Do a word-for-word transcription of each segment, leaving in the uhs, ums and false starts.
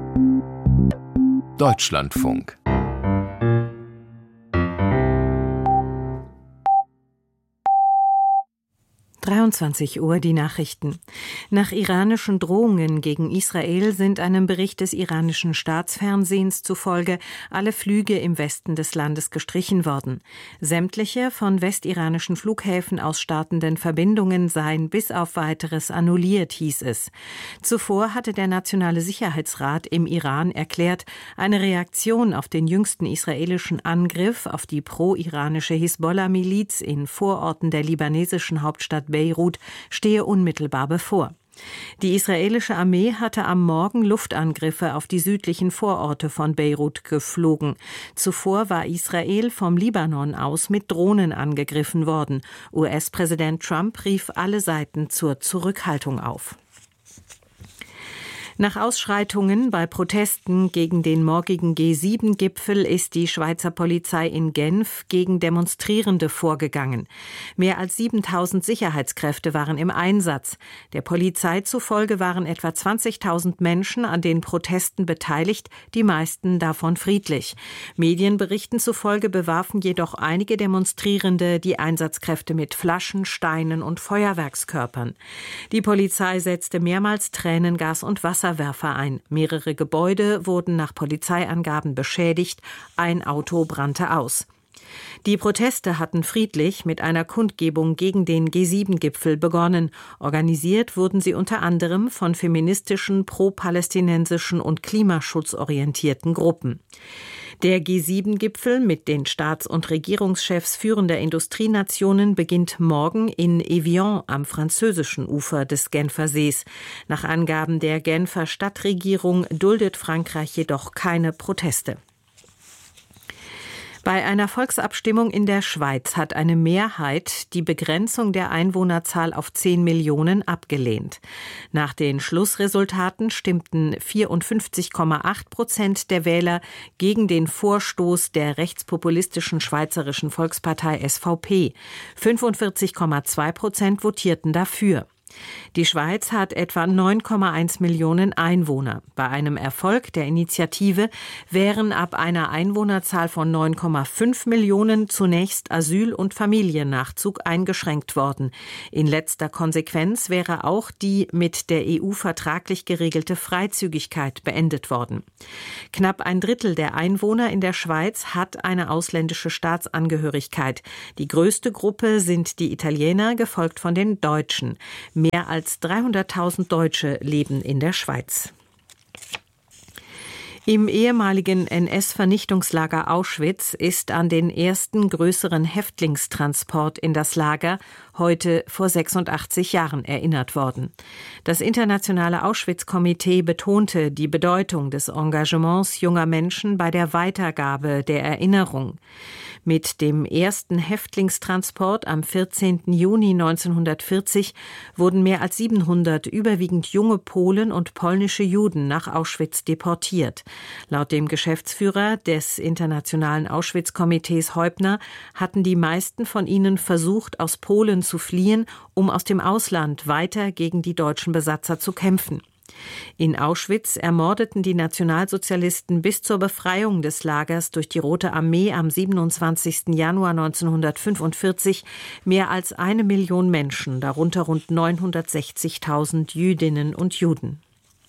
Deutschlandfunk. dreiundzwanzig Uhr, die Nachrichten. Nach iranischen Drohungen gegen Israel sind einem Bericht des iranischen Staatsfernsehens zufolge alle Flüge im Westen des Landes gestrichen worden. Sämtliche von westiranischen Flughäfen aus startenden Verbindungen seien bis auf Weiteres annulliert, hieß es. Zuvor hatte der Nationale Sicherheitsrat im Iran erklärt, eine Reaktion auf den jüngsten israelischen Angriff auf die pro-iranische Hisbollah-Miliz in Vororten der libanesischen Hauptstadt Beirut stehe unmittelbar bevor. Die israelische Armee hatte am Morgen Luftangriffe auf die südlichen Vororte von Beirut geflogen. Zuvor war Israel vom Libanon aus mit Drohnen angegriffen worden. U S-Präsident Trump rief alle Seiten zur Zurückhaltung auf. Nach Ausschreitungen bei Protesten gegen den morgigen G sieben Gipfel ist die Schweizer Polizei in Genf gegen Demonstrierende vorgegangen. Mehr als siebentausend Sicherheitskräfte waren im Einsatz. Der Polizei zufolge waren etwa zwanzigtausend Menschen an den Protesten beteiligt, die meisten davon friedlich. Medienberichten zufolge bewarfen jedoch einige Demonstrierende die Einsatzkräfte mit Flaschen, Steinen und Feuerwerkskörpern. Die Polizei setzte mehrmals Tränengas und Wasser Wasserwerfer ein. Mehrere Gebäude wurden nach Polizeiangaben beschädigt, ein Auto brannte aus. Die Proteste hatten friedlich mit einer Kundgebung gegen den G sieben Gipfel begonnen. Organisiert wurden sie unter anderem von feministischen, pro-palästinensischen und klimaschutzorientierten Gruppen. Der G sieben Gipfel mit den Staats- und Regierungschefs führender Industrienationen beginnt morgen in Evian am französischen Ufer des Genfersees. Nach Angaben der Genfer Stadtregierung duldet Frankreich jedoch keine Proteste. Bei einer Volksabstimmung in der Schweiz hat eine Mehrheit die Begrenzung der Einwohnerzahl auf zehn Millionen abgelehnt. Nach den Schlussresultaten stimmten vierundfünfzig Komma acht Prozent der Wähler gegen den Vorstoß der rechtspopulistischen Schweizerischen Volkspartei S V P. fünfundvierzig Komma zwei Prozent votierten dafür. Die Schweiz hat etwa neun Komma eins Millionen Einwohner. Bei einem Erfolg der Initiative wären ab einer Einwohnerzahl von neun Komma fünf Millionen zunächst Asyl- und Familiennachzug eingeschränkt worden. In letzter Konsequenz wäre auch die mit der E U vertraglich geregelte Freizügigkeit beendet worden. Knapp ein Drittel der Einwohner in der Schweiz hat eine ausländische Staatsangehörigkeit. Die größte Gruppe sind die Italiener, gefolgt von den Deutschen. Mehr als dreihunderttausend Deutsche leben in der Schweiz. Im ehemaligen N S-Vernichtungslager Auschwitz ist an den ersten größeren Häftlingstransport in das Lager heute vor sechsundachtzig Jahren erinnert worden. Das internationale Auschwitz-Komitee betonte die Bedeutung des Engagements junger Menschen bei der Weitergabe der Erinnerung. Mit dem ersten Häftlingstransport am vierzehnten Juni neunzehnhundertvierzig wurden mehr als siebenhundert überwiegend junge Polen und polnische Juden nach Auschwitz deportiert. Laut dem Geschäftsführer des Internationalen Auschwitz-Komitees Heubner hatten die meisten von ihnen versucht, aus Polen zu fliehen, um aus dem Ausland weiter gegen die deutschen Besatzer zu kämpfen. In Auschwitz ermordeten die Nationalsozialisten bis zur Befreiung des Lagers durch die Rote Armee am siebenundzwanzigsten Januar neunzehnhundertfünfundvierzig mehr als eine Million Menschen, darunter rund neunhundertsechzigtausend Jüdinnen und Juden.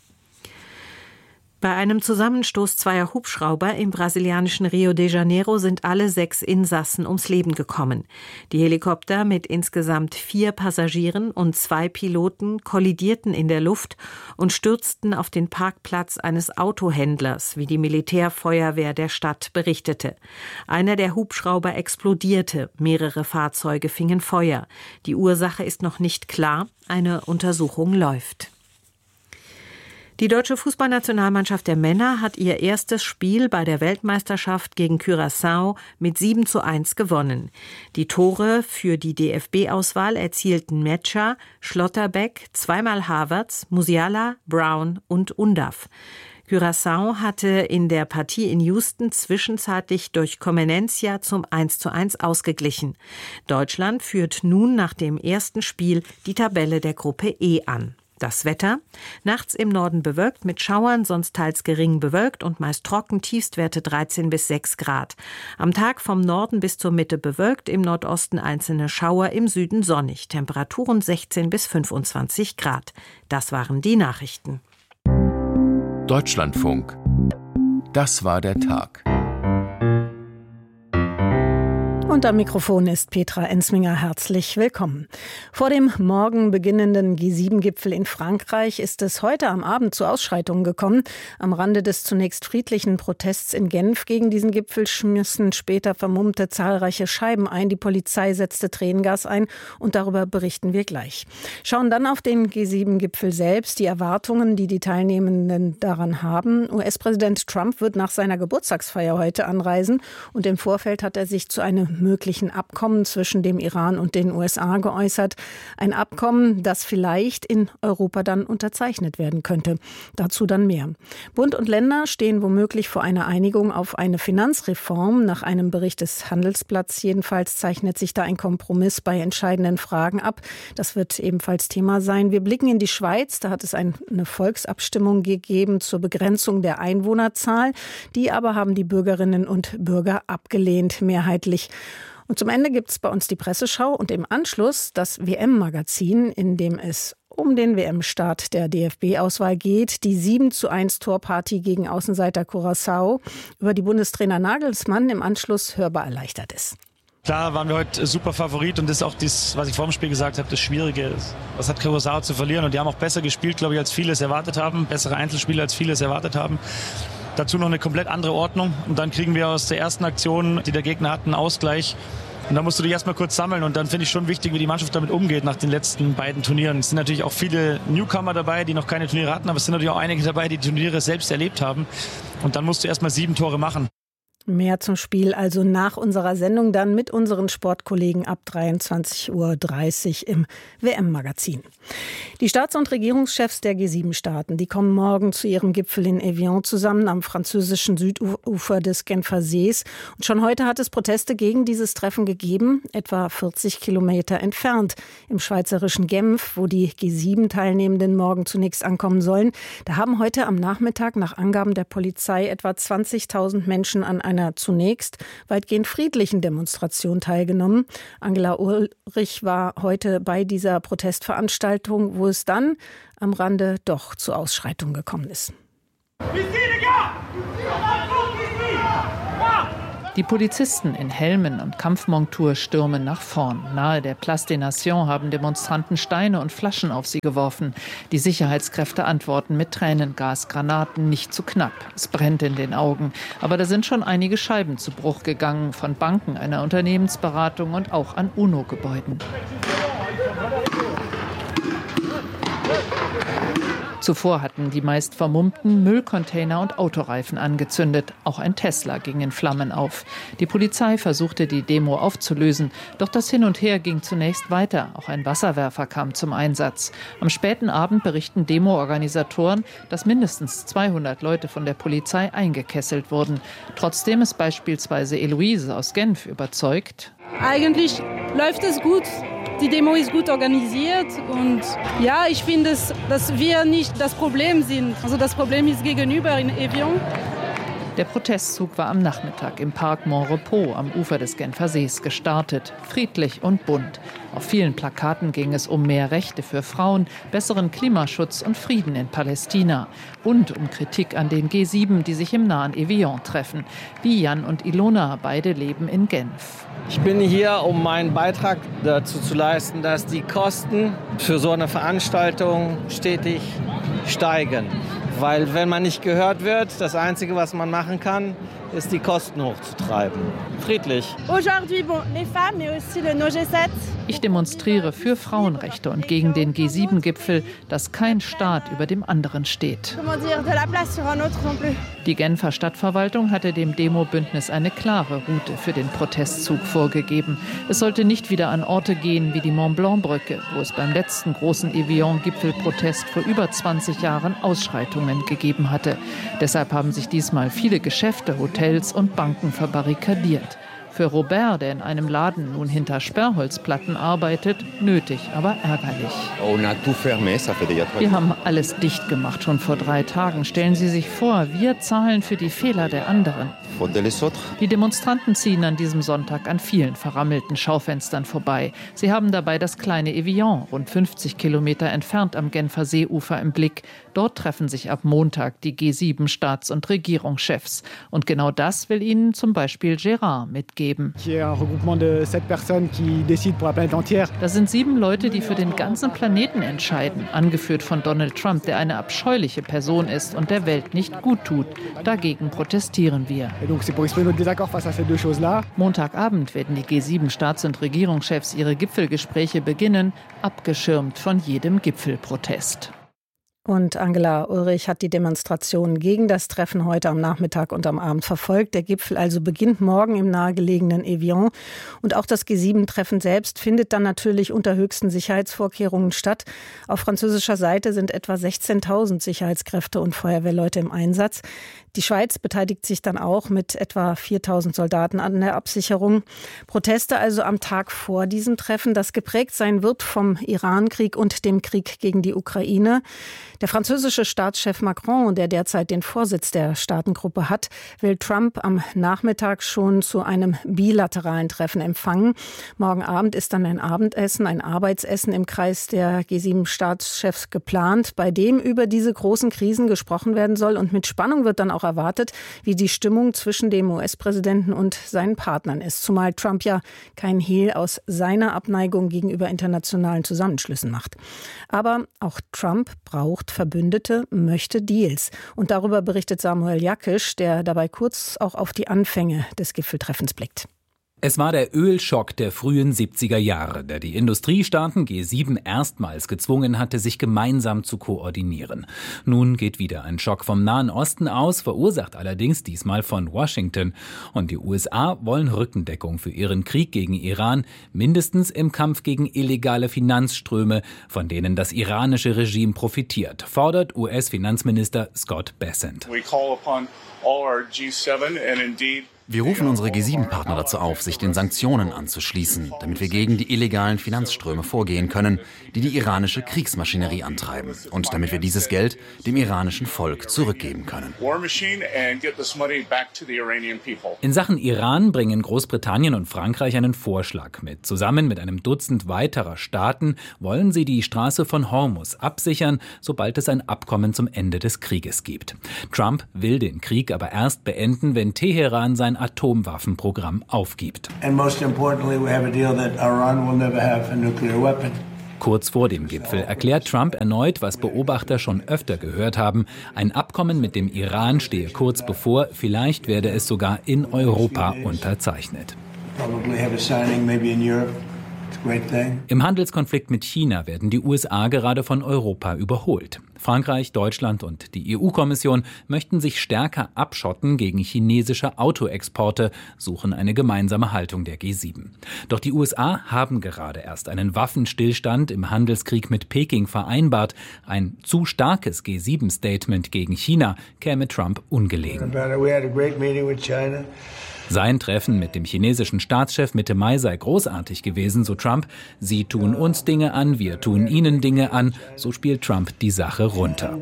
Bei einem Zusammenstoß zweier Hubschrauber im brasilianischen Rio de Janeiro sind alle sechs Insassen ums Leben gekommen. Die Helikopter mit insgesamt vier Passagieren und zwei Piloten kollidierten in der Luft und stürzten auf den Parkplatz eines Autohändlers, wie die Militärfeuerwehr der Stadt berichtete. Einer der Hubschrauber explodierte, mehrere Fahrzeuge fingen Feuer. Die Ursache ist noch nicht klar, eine Untersuchung läuft. Die deutsche Fußballnationalmannschaft der Männer hat ihr erstes Spiel bei der Weltmeisterschaft gegen Curaçao mit sieben zu eins gewonnen. Die Tore für die D F B-Auswahl erzielten Metscher, Schlotterbeck, zweimal Havertz, Musiala, Brown und Undav. Curaçao hatte in der Partie in Houston zwischenzeitlich durch Comenencia zum eins zu eins ausgeglichen. Deutschland führt nun nach dem ersten Spiel die Tabelle der Gruppe E an. Das Wetter: Nachts im Norden bewölkt mit Schauern, sonst teils gering bewölkt und meist trocken, Tiefstwerte dreizehn bis sechs Grad. Am Tag vom Norden bis zur Mitte bewölkt, im Nordosten einzelne Schauer, im Süden sonnig. Temperaturen sechzehn bis fünfundzwanzig Grad. Das waren die Nachrichten. Deutschlandfunk. Das war der Tag. Und am Mikrofon ist Petra Ensminger. Herzlich willkommen. Vor dem morgen beginnenden G sieben Gipfel in Frankreich ist es heute am Abend zu Ausschreitungen gekommen. Am Rande des zunächst friedlichen Protests in Genf gegen diesen Gipfel schmissen später Vermummte zahlreiche Scheiben ein. Die Polizei setzte Tränengas ein und darüber berichten wir gleich. Schauen dann auf den G sieben Gipfel selbst, die Erwartungen, die die Teilnehmenden daran haben. U S-Präsident Trump wird nach seiner Geburtstagsfeier heute anreisen und im Vorfeld hat er sich zu einem möglichen Abkommen zwischen dem Iran und den U S A geäußert. Ein Abkommen, das vielleicht in Europa dann unterzeichnet werden könnte. Dazu dann mehr. Bund und Länder stehen womöglich vor einer Einigung auf eine Finanzreform. Nach einem Bericht des Handelsblatts jedenfalls zeichnet sich da ein Kompromiss bei entscheidenden Fragen ab. Das wird ebenfalls Thema sein. Wir blicken in die Schweiz. Da hat es eine Volksabstimmung gegeben zur Begrenzung der Einwohnerzahl. Die aber haben die Bürgerinnen und Bürger abgelehnt, mehrheitlich. Und zum Ende gibt es bei uns die Presseschau und im Anschluss das W M-Magazin, in dem es um den W M-Start der D F B-Auswahl geht. Die sieben zu eins Torparty gegen Außenseiter Curaçao, über die Bundestrainer Nagelsmann im Anschluss hörbar erleichtert ist. Klar waren wir heute super Favorit und das ist auch das, was ich vor dem Spiel gesagt habe, das Schwierige. Was hat Curaçao zu verlieren? Und die haben auch besser gespielt, glaube ich, als viele es erwartet haben. Bessere Einzelspiele, als viele es erwartet haben. Dazu noch eine komplett andere Ordnung. Und dann kriegen wir aus der ersten Aktion, die der Gegner hat, einen Ausgleich. Und da musst du dich erstmal kurz sammeln. Und dann finde ich schon wichtig, wie die Mannschaft damit umgeht nach den letzten beiden Turnieren. Es sind natürlich auch viele Newcomer dabei, die noch keine Turniere hatten. Aber es sind natürlich auch einige dabei, die Turniere selbst erlebt haben. Und dann musst du erstmal sieben Tore machen. Mehr zum Spiel also nach unserer Sendung dann mit unseren Sportkollegen ab dreiundzwanzig Uhr dreißig im W M-Magazin. Die Staats- und Regierungschefs der G sieben Staaten, die kommen morgen zu ihrem Gipfel in Evian zusammen am französischen Südufer des Genfer Sees. Und schon heute hat es Proteste gegen dieses Treffen gegeben, etwa vierzig Kilometer entfernt im schweizerischen Genf, wo die G sieben Teilnehmenden morgen zunächst ankommen sollen. Da haben heute am Nachmittag nach Angaben der Polizei etwa zwanzigtausend Menschen an einer zunächst weitgehend friedlichen Demonstration teilgenommen. Angela Ulrich war heute bei dieser Protestveranstaltung, wo es dann am Rande doch zu Ausschreitungen gekommen ist. Die Polizisten in Helmen und Kampfmontur stürmen nach vorn. Nahe der Place des Nations haben Demonstranten Steine und Flaschen auf sie geworfen. Die Sicherheitskräfte antworten mit Tränengas, Granaten nicht zu knapp. Es brennt in den Augen. Aber da sind schon einige Scheiben zu Bruch gegangen, von Banken, einer Unternehmensberatung und auch an UNO-Gebäuden. Zuvor hatten die meist Vermummten Müllcontainer und Autoreifen angezündet. Auch ein Tesla ging in Flammen auf. Die Polizei versuchte, die Demo aufzulösen. Doch das Hin und Her ging zunächst weiter. Auch ein Wasserwerfer kam zum Einsatz. Am späten Abend berichten Demo-Organisatoren, dass mindestens zweihundert Leute von der Polizei eingekesselt wurden. Trotzdem ist beispielsweise Eloise aus Genf überzeugt. Eigentlich läuft es gut. Die Demo ist gut organisiert und ja, ich finde, dass wir nicht das Problem sind. Also das Problem ist gegenüber in Evian. Der Protestzug war am Nachmittag im Park Montrepos am Ufer des Genfer Sees gestartet. Friedlich und bunt. Auf vielen Plakaten ging es um mehr Rechte für Frauen, besseren Klimaschutz und Frieden in Palästina. Und um Kritik an den G sieben, die sich im nahen Evian treffen. Wie Jan und Ilona, beide leben in Genf. Ich bin hier, um meinen Beitrag dazu zu leisten, dass die Kosten für so eine Veranstaltung stetig steigen. Weil wenn man nicht gehört wird, das Einzige, was man machen kann, ist die Kosten hochzutreiben. Friedlich. Ich demonstriere für Frauenrechte und gegen den G sieben Gipfel, dass kein Staat über dem anderen steht. Die Genfer Stadtverwaltung hatte dem Demo-Bündnis eine klare Route für den Protestzug vorgegeben. Es sollte nicht wieder an Orte gehen wie die Mont-Blanc-Brücke, wo es beim letzten großen Evian-Gipfelprotest vor über zwanzig Jahren Ausschreitungen gegeben hatte. Deshalb haben sich diesmal viele Geschäfte, Hotels und Banken verbarrikadiert. Für Robert, der in einem Laden nun hinter Sperrholzplatten arbeitet, nötig, aber ärgerlich. Wir haben alles dicht gemacht, schon vor drei Tagen. Stellen Sie sich vor, wir zahlen für die Fehler der anderen. Die Demonstranten ziehen an diesem Sonntag an vielen verrammelten Schaufenstern vorbei. Sie haben dabei das kleine Evian, rund fünfzig Kilometer entfernt am Genfer Seeufer, im Blick. Dort treffen sich ab Montag die G sieben Staats- und Regierungschefs. Und genau das will ihnen zum Beispiel Gérard mitgeben. Das sind sieben Leute, die für den ganzen Planeten entscheiden, angeführt von Donald Trump, der eine abscheuliche Person ist und der Welt nicht gut tut. Dagegen protestieren wir. Montagabend werden die G sieben Staats- und Regierungschefs ihre Gipfelgespräche beginnen, abgeschirmt von jedem Gipfelprotest. Und Angela Ulrich hat die Demonstration gegen das Treffen heute am Nachmittag und am Abend verfolgt. Der Gipfel also beginnt morgen im nahegelegenen Evian. Und auch das G sieben Treffen selbst findet dann natürlich unter höchsten Sicherheitsvorkehrungen statt. Auf französischer Seite sind etwa sechzehntausend Sicherheitskräfte und Feuerwehrleute im Einsatz. Die Schweiz beteiligt sich dann auch mit etwa viertausend Soldaten an der Absicherung. Proteste also am Tag vor diesem Treffen, das geprägt sein wird vom Irankrieg und dem Krieg gegen die Ukraine. Der französische Staatschef Macron, der derzeit den Vorsitz der Staatengruppe hat, will Trump am Nachmittag schon zu einem bilateralen Treffen empfangen. Morgen Abend ist dann ein Abendessen, ein Arbeitsessen im Kreis der G sieben Staatschefs geplant, bei dem über diese großen Krisen gesprochen werden soll. Und mit Spannung wird dann auch erwartet, wie die Stimmung zwischen dem U S-Präsidenten und seinen Partnern ist. Zumal Trump ja kein Hehl aus seiner Abneigung gegenüber internationalen Zusammenschlüssen macht. Aber auch Trump braucht Verbündete, möchte Deals. Und darüber berichtet Samuel Jakisch, der dabei kurz auch auf die Anfänge des Gipfeltreffens blickt. Es war der Ölschock der frühen siebziger Jahre, der die Industriestaaten G sieben erstmals gezwungen hatte, sich gemeinsam zu koordinieren. Nun geht wieder ein Schock vom Nahen Osten aus, verursacht allerdings diesmal von Washington. Und die U S A wollen Rückendeckung für ihren Krieg gegen Iran, mindestens im Kampf gegen illegale Finanzströme, von denen das iranische Regime profitiert, fordert U S-Finanzminister Scott Bessent. We call upon all our G seven and indeed Wir rufen unsere G sieben Partner dazu auf, sich den Sanktionen anzuschließen, damit wir gegen die illegalen Finanzströme vorgehen können, die die iranische Kriegsmaschinerie antreiben und damit wir dieses Geld dem iranischen Volk zurückgeben können. In Sachen Iran bringen Großbritannien und Frankreich einen Vorschlag mit. Zusammen mit einem Dutzend weiterer Staaten wollen sie die Straße von Hormuz absichern, sobald es ein Abkommen zum Ende des Krieges gibt. Trump will den Krieg aber erst beenden, wenn Teheran sein Atomwaffenprogramm aufgibt. Kurz vor dem Gipfel erklärt Trump erneut, was Beobachter schon öfter gehört haben. Ein Abkommen mit dem Iran stehe kurz bevor, vielleicht werde es sogar in Europa unterzeichnet. Im Handelskonflikt mit China werden die U S A gerade von Europa überholt. Frankreich, Deutschland und die E U-Kommission möchten sich stärker abschotten gegen chinesische Autoexporte, suchen eine gemeinsame Haltung der G sieben. Doch die U S A haben gerade erst einen Waffenstillstand im Handelskrieg mit Peking vereinbart. Ein zu starkes G sieben Statement gegen China käme Trump ungelegen. Sein Treffen mit dem chinesischen Staatschef Mitte Mai sei großartig gewesen, so Trump. Sie tun uns Dinge an, wir tun ihnen Dinge an. So spielt Trump die Sache runter.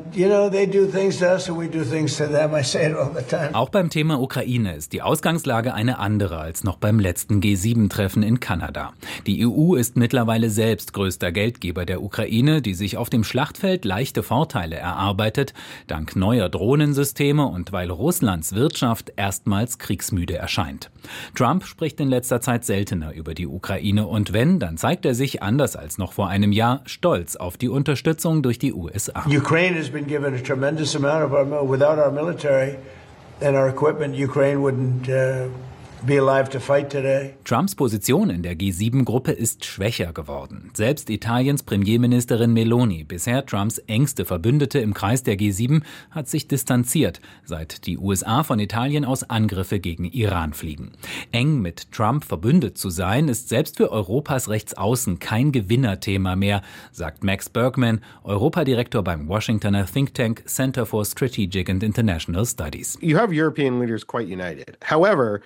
Auch beim Thema Ukraine ist die Ausgangslage eine andere als noch beim letzten G sieben Treffen in Kanada. Die E U ist mittlerweile selbst größter Geldgeber der Ukraine, die sich auf dem Schlachtfeld leichte Vorteile erarbeitet, dank neuer Drohnensysteme und weil Russlands Wirtschaft erstmals kriegsmüde erscheint. Trump spricht in letzter Zeit seltener über die Ukraine und wenn, dann zeigt er sich, anders als noch vor einem Jahr, stolz auf die Unterstützung durch die U S A. Ukraine has been given a tremendous amount of our, without our military and our equipment, Ukraine wouldn't uh, be alive to fight today. Trumps Position in der G sieben Gruppe ist schwächer geworden. Selbst Italiens Premierministerin Meloni, bisher Trumps engste Verbündete im Kreis der G sieben, hat sich distanziert, seit die U S A von Italien aus Angriffe gegen Iran fliegen. Eng mit Trump verbündet zu sein, ist selbst für Europas Rechtsaußen kein Gewinnerthema mehr, sagt Max Bergman, Europadirektor beim Washingtoner Think Tank Center for Strategic and International Studies. You have European leaders quite united. However,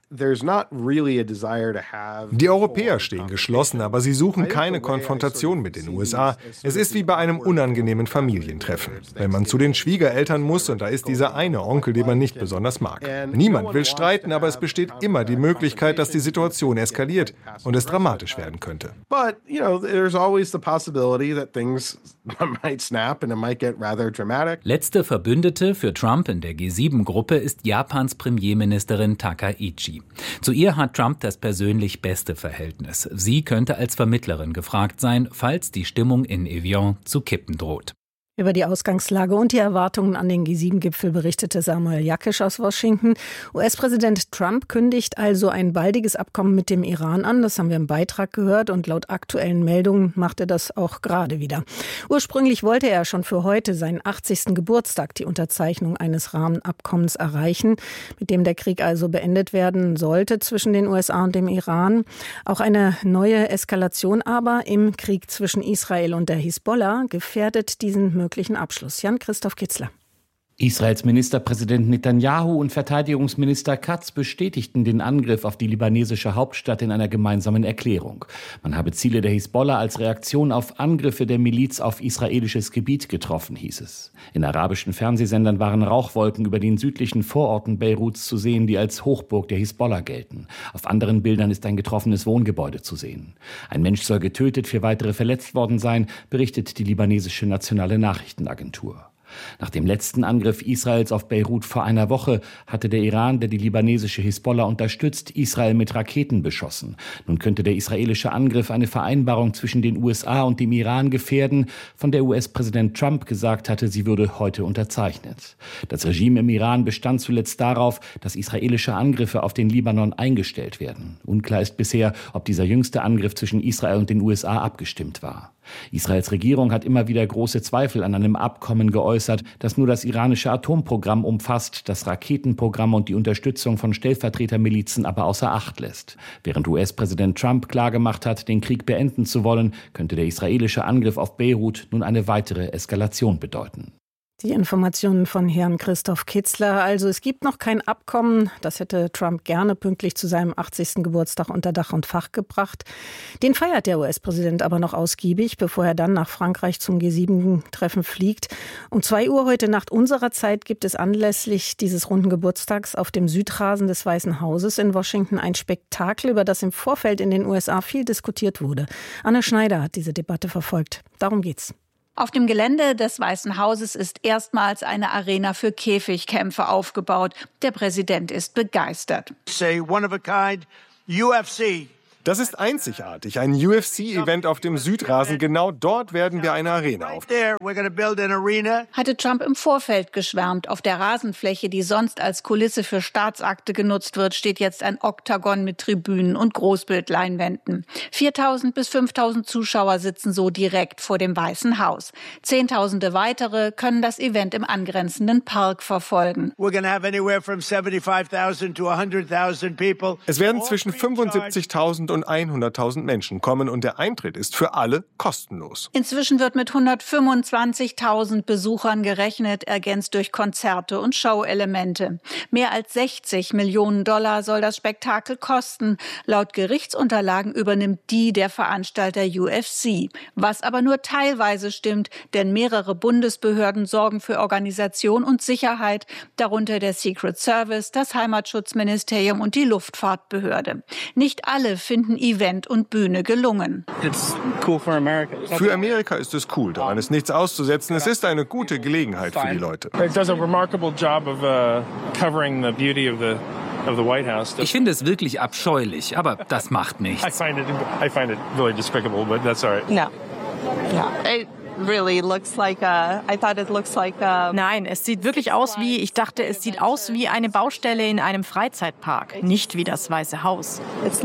Die Europäer stehen geschlossen, aber sie suchen keine Konfrontation mit den U S A. Es ist wie bei einem unangenehmen Familientreffen. Wenn man zu den Schwiegereltern muss und da ist dieser eine Onkel, den man nicht besonders mag. Niemand will streiten, aber es besteht immer die Möglichkeit, dass die Situation eskaliert und es dramatisch werden könnte. But, you know, there's always the possibility that things might snap and it might get rather dramatic. Letzte Verbündete für Trump in der G sieben Gruppe ist Japans Premierministerin Takaichi. Zu ihr hat Trump das persönlich beste Verhältnis. Sie könnte als Vermittlerin gefragt sein, falls die Stimmung in Evian zu kippen droht. Über die Ausgangslage und die Erwartungen an den G sieben Gipfel berichtete Samuel Jakisch aus Washington. U S-Präsident Trump kündigt also ein baldiges Abkommen mit dem Iran an. Das haben wir im Beitrag gehört und laut aktuellen Meldungen macht er das auch gerade wieder. Ursprünglich wollte er schon für heute, seinen achtzigsten Geburtstag, die Unterzeichnung eines Rahmenabkommens erreichen, mit dem der Krieg also beendet werden sollte zwischen den U S A und dem Iran. Auch eine neue Eskalation aber im Krieg zwischen Israel und der Hisbollah gefährdet diesen möglichen Abschluss. Jan-Christoph Kitzler. Israels Ministerpräsident Netanyahu und Verteidigungsminister Katz bestätigten den Angriff auf die libanesische Hauptstadt in einer gemeinsamen Erklärung. Man habe Ziele der Hisbollah als Reaktion auf Angriffe der Miliz auf israelisches Gebiet getroffen, hieß es. In arabischen Fernsehsendern waren Rauchwolken über den südlichen Vororten Beiruts zu sehen, die als Hochburg der Hisbollah gelten. Auf anderen Bildern ist ein getroffenes Wohngebäude zu sehen. Ein Mensch soll getötet, vier weitere verletzt worden sein, berichtet die libanesische nationale Nachrichtenagentur. Nach dem letzten Angriff Israels auf Beirut vor einer Woche hatte der Iran, der die libanesische Hisbollah unterstützt, Israel mit Raketen beschossen. Nun könnte der israelische Angriff eine Vereinbarung zwischen den U S A und dem Iran gefährden, von der U S-Präsident Trump gesagt hatte, sie würde heute unterzeichnet. Das Regime im Iran bestand zuletzt darauf, dass israelische Angriffe auf den Libanon eingestellt werden. Unklar ist bisher, ob dieser jüngste Angriff zwischen Israel und den U S A abgestimmt war. Israels Regierung hat immer wieder große Zweifel an einem Abkommen geäußert, das nur das iranische Atomprogramm umfasst, das Raketenprogramm und die Unterstützung von Stellvertretermilizen aber außer Acht lässt. Während U S-Präsident Trump klargemacht hat, den Krieg beenden zu wollen, könnte der israelische Angriff auf Beirut nun eine weitere Eskalation bedeuten. Die Informationen von Herrn Christoph Kitzler. Also es gibt noch kein Abkommen. Das hätte Trump gerne pünktlich zu seinem achtzigsten Geburtstag unter Dach und Fach gebracht. Den feiert der U S-Präsident aber noch ausgiebig, bevor er dann nach Frankreich zum G sieben Treffen fliegt. Um zwei Uhr heute Nacht unserer Zeit gibt es anlässlich dieses runden Geburtstags auf dem Südrasen des Weißen Hauses in Washington ein Spektakel, über das im Vorfeld in den U S A viel diskutiert wurde. Anne Schneider hat diese Debatte verfolgt. Darum geht's. Auf dem Gelände des Weißen Hauses ist erstmals eine Arena für Käfigkämpfe aufgebaut. Der Präsident ist begeistert. Say one of a kind, U F C. Das ist einzigartig, ein U F C-Event auf dem Südrasen. Genau dort werden wir eine Arena aufbauen. Hatte Trump im Vorfeld geschwärmt. Auf der Rasenfläche, die sonst als Kulisse für Staatsakte genutzt wird, steht jetzt ein Oktagon mit Tribünen und Großbildleinwänden. viertausend bis fünftausend Zuschauer sitzen so direkt vor dem Weißen Haus. Zehntausende weitere können das Event im angrenzenden Park verfolgen. Es werden zwischen fünfundsiebzigtausend und hunderttausend Menschen kommen und der Eintritt ist für alle kostenlos. Inzwischen wird mit hundertfünfundzwanzigtausend Besuchern gerechnet, ergänzt durch Konzerte und Showelemente. Mehr als sechzig Millionen Dollar soll das Spektakel kosten. Laut Gerichtsunterlagen übernimmt die der Veranstalter U F C. Was aber nur teilweise stimmt, denn mehrere Bundesbehörden sorgen für Organisation und Sicherheit, darunter der Secret Service, das Heimatschutzministerium und die Luftfahrtbehörde. Nicht alle finden Event und Bühne gelungen. Für Amerika ist es cool, daran ist nichts auszusetzen. Es ist eine gute Gelegenheit für die Leute. Ich finde es wirklich abscheulich, aber das macht nichts. Nein, es sieht wirklich aus wie, ich dachte, es sieht aus wie eine Baustelle in einem Freizeitpark, nicht wie das Weiße Haus.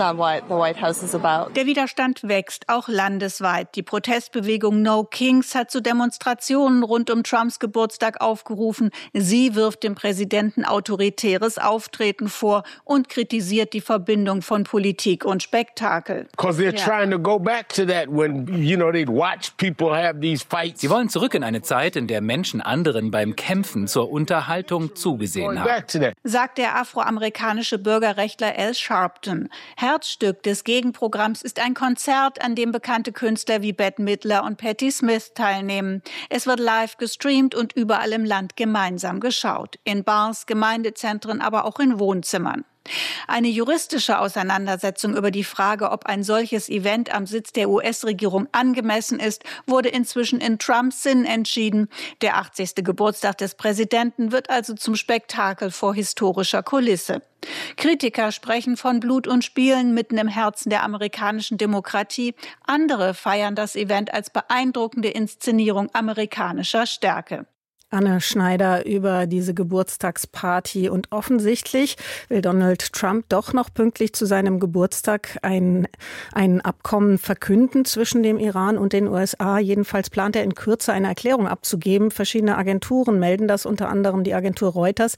Der Widerstand wächst, auch landesweit. Die Protestbewegung No Kings hat zu Demonstrationen rund um Trumps Geburtstag aufgerufen. Sie wirft dem Präsidenten autoritäres Auftreten vor und kritisiert die Verbindung von Politik und Spektakel. Because they're trying to go back to that when, you know, they'd watch people have these Sie wollen zurück in eine Zeit, in der Menschen anderen beim Kämpfen zur Unterhaltung zugesehen haben. Sagt der afroamerikanische Bürgerrechtler Al Sharpton. Herzstück des Gegenprogramms ist ein Konzert, an dem bekannte Künstler wie Bette Midler und Patti Smith teilnehmen. Es wird live gestreamt und überall im Land gemeinsam geschaut. In Bars, Gemeindezentren, aber auch in Wohnzimmern. Eine juristische Auseinandersetzung über die Frage, ob ein solches Event am Sitz der U S-Regierung angemessen ist, wurde inzwischen in Trumps Sinn entschieden. Der achtzigste Geburtstag des Präsidenten wird also zum Spektakel vor historischer Kulisse. Kritiker sprechen von Blut und Spielen mitten im Herzen der amerikanischen Demokratie. Andere feiern das Event als beeindruckende Inszenierung amerikanischer Stärke. Anne Schneider über diese Geburtstagsparty. Und offensichtlich will Donald Trump doch noch pünktlich zu seinem Geburtstag ein, ein Abkommen verkünden zwischen dem Iran und den U S A. Jedenfalls plant er in Kürze eine Erklärung abzugeben. Verschiedene Agenturen melden das, unter anderem die Agentur Reuters.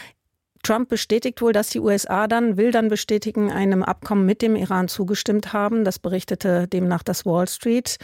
Trump bestätigt wohl, dass die U S A dann, will dann bestätigen, einem Abkommen mit dem Iran zugestimmt haben. Das berichtete demnach das Wall Street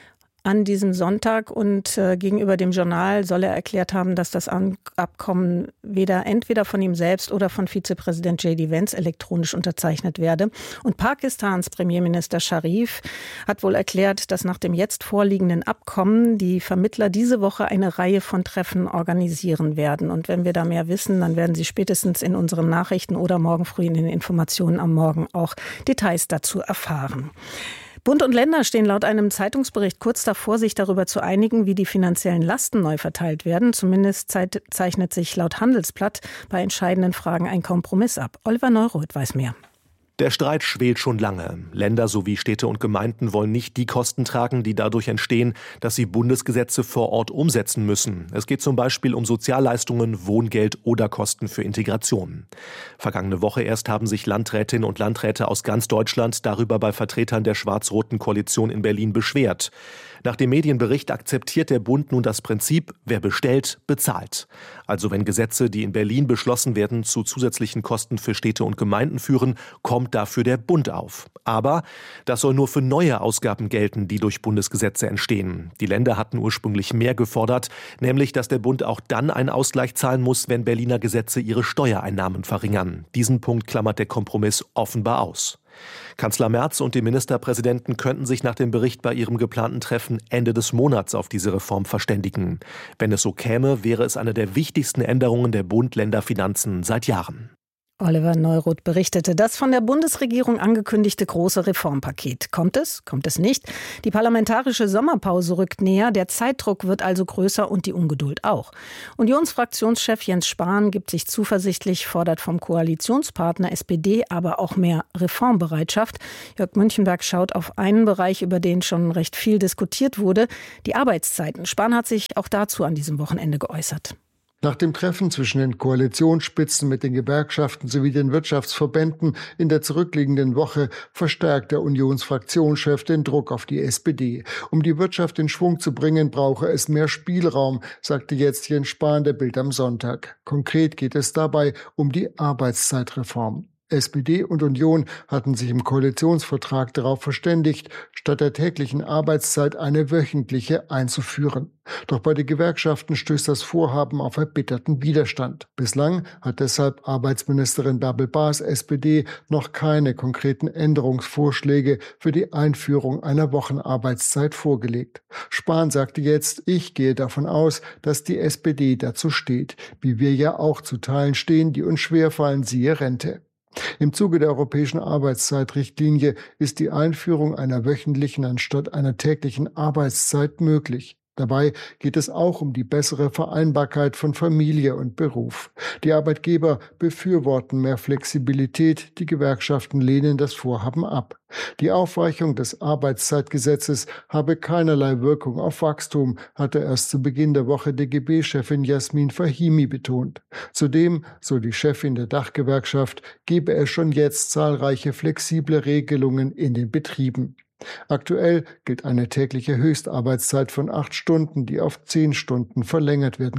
an diesem Sonntag, und äh, gegenüber dem Journal soll er erklärt haben, dass das Abkommen weder entweder von ihm selbst oder von Vizepräsident J D Vance elektronisch unterzeichnet werde. Und Pakistans Premierminister Sharif hat wohl erklärt, dass nach dem jetzt vorliegenden Abkommen die Vermittler diese Woche eine Reihe von Treffen organisieren werden. Und wenn wir da mehr wissen, dann werden Sie spätestens in unseren Nachrichten oder morgen früh in den Informationen am Morgen auch Details dazu erfahren. Bund und Länder stehen laut einem Zeitungsbericht kurz davor, sich darüber zu einigen, wie die finanziellen Lasten neu verteilt werden. Zumindest zeichnet sich laut Handelsblatt bei entscheidenden Fragen ein Kompromiss ab. Oliver Neuroth weiß mehr. Der Streit schwelt schon lange. Länder sowie Städte und Gemeinden wollen nicht die Kosten tragen, die dadurch entstehen, dass sie Bundesgesetze vor Ort umsetzen müssen. Es geht zum Beispiel um Sozialleistungen, Wohngeld oder Kosten für Integration. Vergangene Woche erst haben sich Landrätinnen und Landräte aus ganz Deutschland darüber bei Vertretern der schwarz-roten Koalition in Berlin beschwert. Nach dem Medienbericht akzeptiert der Bund nun das Prinzip, wer bestellt, bezahlt. Also wenn Gesetze, die in Berlin beschlossen werden, zu zusätzlichen Kosten für Städte und Gemeinden führen, kommt dafür der Bund auf. Aber das soll nur für neue Ausgaben gelten, die durch Bundesgesetze entstehen. Die Länder hatten ursprünglich mehr gefordert, nämlich dass der Bund auch dann einen Ausgleich zahlen muss, wenn Berliner Gesetze ihre Steuereinnahmen verringern. Diesen Punkt klammert der Kompromiss offenbar aus. Kanzler Merz und die Ministerpräsidenten könnten sich nach dem Bericht bei ihrem geplanten Treffen Ende des Monats auf diese Reform verständigen. Wenn es so käme, wäre es eine der wichtigsten Änderungen der Bund-Länder-Finanzen seit Jahren. Oliver Neuroth berichtete. Das von der Bundesregierung angekündigte große Reformpaket. Kommt es? Kommt es nicht? Die parlamentarische Sommerpause rückt näher. Der Zeitdruck wird also größer und die Ungeduld auch. Unionsfraktionschef Jens Spahn gibt sich zuversichtlich, fordert vom Koalitionspartner S P D aber auch mehr Reformbereitschaft. Jörg Münchenberg schaut auf einen Bereich, über den schon recht viel diskutiert wurde, die Arbeitszeiten. Spahn hat sich auch dazu an diesem Wochenende geäußert. Nach dem Treffen zwischen den Koalitionsspitzen mit den Gewerkschaften sowie den Wirtschaftsverbänden in der zurückliegenden Woche verstärkt der Unionsfraktionschef den Druck auf die S P D. Um die Wirtschaft in Schwung zu bringen, brauche es mehr Spielraum, sagte jetzt Jens Spahn der Bild am Sonntag. Konkret geht es dabei um die Arbeitszeitreform. S P D und Union hatten sich im Koalitionsvertrag darauf verständigt, statt der täglichen Arbeitszeit eine wöchentliche einzuführen. Doch bei den Gewerkschaften stößt das Vorhaben auf erbitterten Widerstand. Bislang hat deshalb Arbeitsministerin Bärbel Baas, S P D, noch keine konkreten Änderungsvorschläge für die Einführung einer Wochenarbeitszeit vorgelegt. Spahn sagte jetzt, ich gehe davon aus, dass die S P D dazu steht, wie wir ja auch zu Teilen stehen, die uns schwerfallen, siehe Rente. Im Zuge der europäischen Arbeitszeitrichtlinie ist die Einführung einer wöchentlichen anstatt einer täglichen Arbeitszeit möglich. Dabei geht es auch um die bessere Vereinbarkeit von Familie und Beruf. Die Arbeitgeber befürworten mehr Flexibilität, die Gewerkschaften lehnen das Vorhaben ab. Die Aufweichung des Arbeitszeitgesetzes habe keinerlei Wirkung auf Wachstum, hatte erst zu Beginn der Woche D G B-Chefin Jasmin Fahimi betont. Zudem, so die Chefin der Dachgewerkschaft, gebe es schon jetzt zahlreiche flexible Regelungen in den Betrieben. Aktuell gilt eine tägliche Höchstarbeitszeit von acht Stunden, die auf zehn Stunden verlängert werden kann.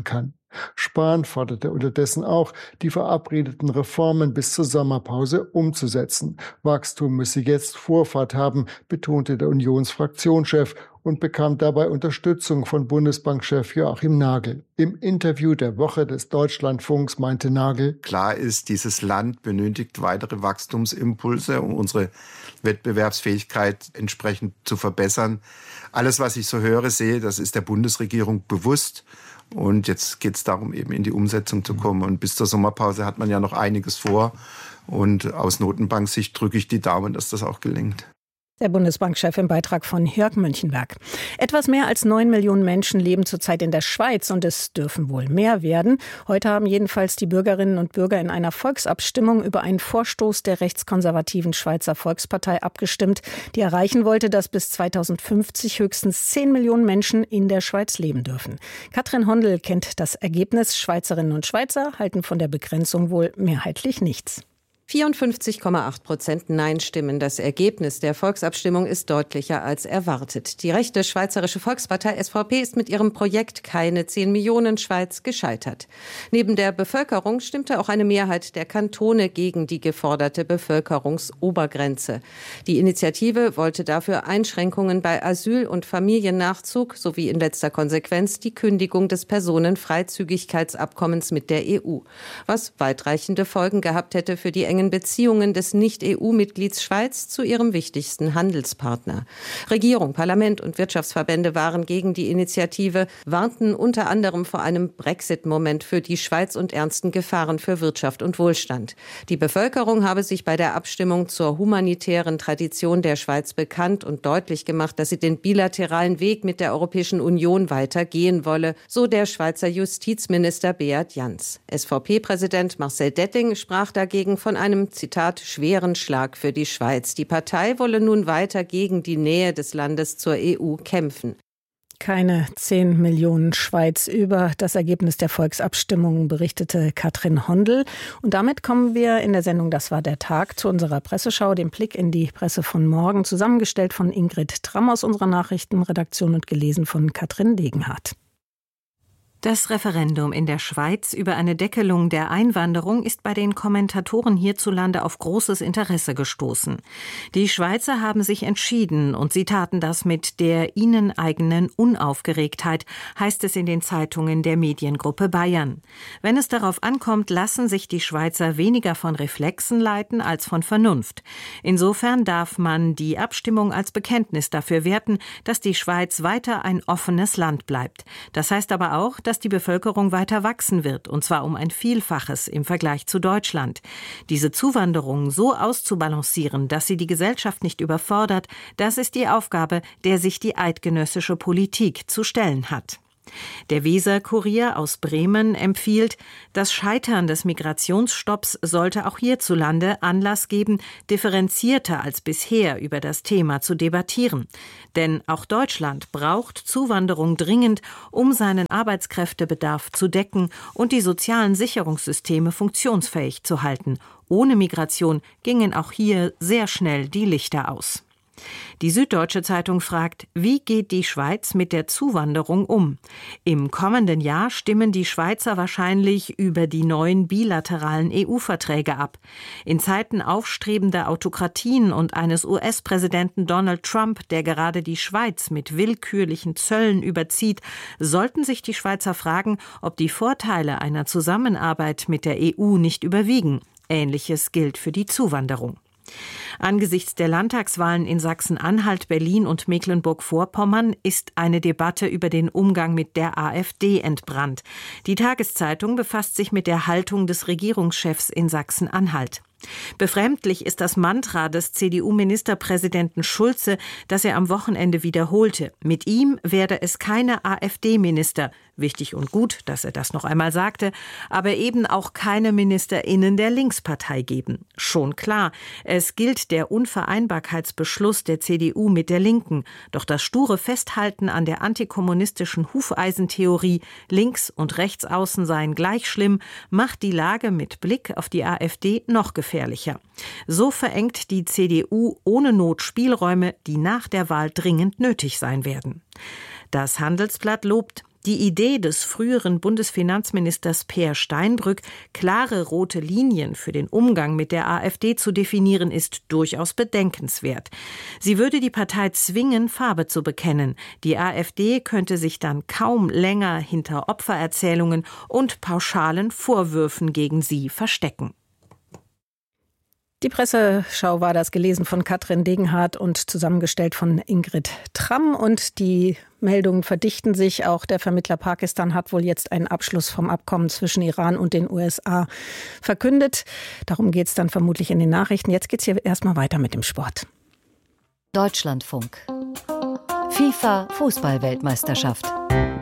Spahn forderte unterdessen auch, die verabredeten Reformen bis zur Sommerpause umzusetzen. Wachstum müsse jetzt Vorfahrt haben, betonte der Unionsfraktionschef und bekam dabei Unterstützung von Bundesbankchef Joachim Nagel. Im Interview der Woche des Deutschlandfunks meinte Nagel: Klar ist, dieses Land benötigt weitere Wachstumsimpulse, um unsere Wettbewerbsfähigkeit entsprechend zu verbessern. Alles, was ich so höre, sehe, das ist der Bundesregierung bewusst. Und jetzt geht es darum, eben in die Umsetzung zu kommen. Und bis zur Sommerpause hat man ja noch einiges vor. Und aus Notenbanksicht drücke ich die Daumen, dass das auch gelingt. Der Bundesbankchef im Beitrag von Jörg Münchenberg. Etwas mehr als neun Millionen Menschen leben zurzeit in der Schweiz und es dürfen wohl mehr werden. Heute haben jedenfalls die Bürgerinnen und Bürger in einer Volksabstimmung über einen Vorstoß der rechtskonservativen Schweizer Volkspartei abgestimmt, die erreichen wollte, dass bis zweitausendfünfzig höchstens zehn Millionen Menschen in der Schweiz leben dürfen. Katrin Hondel kennt das Ergebnis. Schweizerinnen und Schweizer halten von der Begrenzung wohl mehrheitlich nichts. vierundfünfzig Komma acht Prozent Nein-Stimmen. Das Ergebnis der Volksabstimmung ist deutlicher als erwartet. Die rechte Schweizerische Volkspartei S V P ist mit ihrem Projekt Keine zehn Millionen Schweiz gescheitert. Neben der Bevölkerung stimmte auch eine Mehrheit der Kantone gegen die geforderte Bevölkerungsobergrenze. Die Initiative wollte dafür Einschränkungen bei Asyl- und Familiennachzug sowie in letzter Konsequenz die Kündigung des Personenfreizügigkeitsabkommens mit der E U, was weitreichende Folgen gehabt hätte für die engen Beziehungen des Nicht-E U-Mitglieds Schweiz zu ihrem wichtigsten Handelspartner. Regierung, Parlament und Wirtschaftsverbände waren gegen die Initiative, warnten unter anderem vor einem Brexit-Moment für die Schweiz und ernsten Gefahren für Wirtschaft und Wohlstand. Die Bevölkerung habe sich bei der Abstimmung zur humanitären Tradition der Schweiz bekannt und deutlich gemacht, dass sie den bilateralen Weg mit der Europäischen Union weitergehen wolle, so der Schweizer Justizminister Beat Jans. S V P-Präsident Marcel Detting sprach dagegen von einem Zitat, schweren Schlag für die Schweiz. Die Partei wolle nun weiter gegen die Nähe des Landes zur E U kämpfen. Keine zehn Millionen Schweiz. Über das Ergebnis der Volksabstimmung berichtete Katrin Hondel. Und damit kommen wir in der Sendung Das war der Tag zu unserer Presseschau, dem Blick in die Presse von morgen, zusammengestellt von Ingrid Tramm aus unserer Nachrichtenredaktion und gelesen von Katrin Degenhardt. Das Referendum in der Schweiz über eine Deckelung der Einwanderung ist bei den Kommentatoren hierzulande auf großes Interesse gestoßen. Die Schweizer haben sich entschieden und sie taten das mit der ihnen eigenen Unaufgeregtheit, heißt es in den Zeitungen der Mediengruppe Bayern. Wenn es darauf ankommt, lassen sich die Schweizer weniger von Reflexen leiten als von Vernunft. Insofern darf man die Abstimmung als Bekenntnis dafür werten, dass die Schweiz weiter ein offenes Land bleibt. Das heißt aber auch, dass dass die Bevölkerung weiter wachsen wird, und zwar um ein Vielfaches im Vergleich zu Deutschland. Diese Zuwanderung so auszubalancieren, dass sie die Gesellschaft nicht überfordert, das ist die Aufgabe, der sich die eidgenössische Politik zu stellen hat. Der Weser-Kurier aus Bremen empfiehlt, das Scheitern des Migrationsstopps sollte auch hierzulande Anlass geben, differenzierter als bisher über das Thema zu debattieren. Denn auch Deutschland braucht Zuwanderung dringend, um seinen Arbeitskräftebedarf zu decken und die sozialen Sicherungssysteme funktionsfähig zu halten. Ohne Migration gingen auch hier sehr schnell die Lichter aus. Die Süddeutsche Zeitung fragt, wie geht die Schweiz mit der Zuwanderung um? Im kommenden Jahr stimmen die Schweizer wahrscheinlich über die neuen bilateralen E U-Verträge ab. In Zeiten aufstrebender Autokratien und eines U S-Präsidenten Donald Trump, der gerade die Schweiz mit willkürlichen Zöllen überzieht, sollten sich die Schweizer fragen, ob die Vorteile einer Zusammenarbeit mit der E U nicht überwiegen. Ähnliches gilt für die Zuwanderung. Angesichts der Landtagswahlen in Sachsen-Anhalt, Berlin und Mecklenburg-Vorpommern ist eine Debatte über den Umgang mit der AfD entbrannt. Die Tageszeitung befasst sich mit der Haltung des Regierungschefs in Sachsen-Anhalt. Befremdlich ist das Mantra des C D U-Ministerpräsidenten Schulze, das er am Wochenende wiederholte. Mit ihm werde es keine AfD-Minister. Wichtig und gut, dass er das noch einmal sagte, aber eben auch keine MinisterInnen der Linkspartei geben. Schon klar, es gilt der Unvereinbarkeitsbeschluss der C D U mit der Linken. Doch das sture Festhalten an der antikommunistischen Hufeisentheorie, links und rechts außen seien gleich schlimm, macht die Lage mit Blick auf die AfD noch gefährlicher. So verengt die C D U ohne Not Spielräume, die nach der Wahl dringend nötig sein werden. Das Handelsblatt lobt, Die Idee des früheren Bundesfinanzministers Peer Steinbrück, klare rote Linien für den Umgang mit der AfD zu definieren, ist durchaus bedenkenswert. Sie würde die Partei zwingen, Farbe zu bekennen. Die AfD könnte sich dann kaum länger hinter Opfererzählungen und pauschalen Vorwürfen gegen sie verstecken. Die Presseschau war das, gelesen von Katrin Degenhardt und zusammengestellt von Ingrid Tramm. Und die Meldungen verdichten sich. Auch der Vermittler Pakistan hat wohl jetzt einen Abschluss vom Abkommen zwischen Iran und den U S A verkündet. Darum geht es dann vermutlich in den Nachrichten. Jetzt geht es hier erstmal weiter mit dem Sport. Deutschlandfunk. FIFA Fußball-Weltmeisterschaft.